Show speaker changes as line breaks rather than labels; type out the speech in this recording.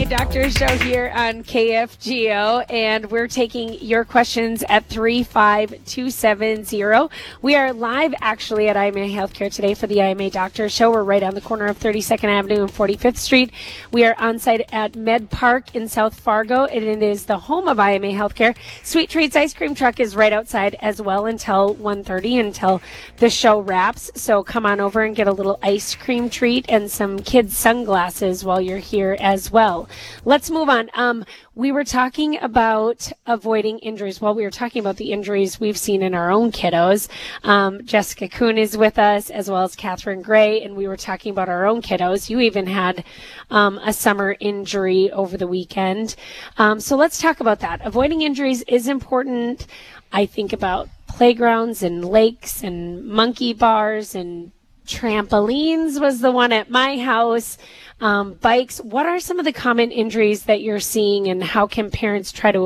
IMA Doctor Show here on KFGO, and we're taking your questions at 35270. We are live actually at IMA Healthcare today for the IMA Doctor Show. We're right on the corner of 32nd Avenue and 45th Street. We are on site at Med Park in South Fargo, and it is the home of IMA Healthcare. Sweet Treats Ice Cream Truck is right outside as well until 1:30, until the show wraps. So come on over and get a little ice cream treat and some kids' sunglasses while you're here as well. Let's move on. We were talking about avoiding injuries. Well, we were talking about the injuries we've seen in our own kiddos. Jessica Kuhn is with us, as well as Catherine Gray, and we were talking about our own kiddos. You even had a summer injury over the weekend. So let's talk about that. Avoiding injuries is important. I think about playgrounds and lakes and monkey bars and trampolines was the one at my house. Bikes. What are some of the common injuries that you're seeing, and how can parents try to